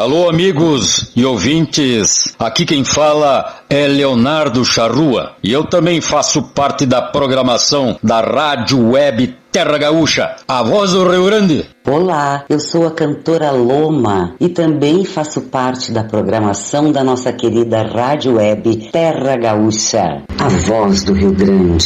Alô, amigos e ouvintes, aqui quem fala é Leonardo Charrua e eu também faço parte da programação da Rádio Web Terra Gaúcha, a voz do Rio Grande. Olá, eu sou a cantora Loma e também faço parte da programação da nossa querida Rádio Web Terra Gaúcha, a voz do Rio Grande.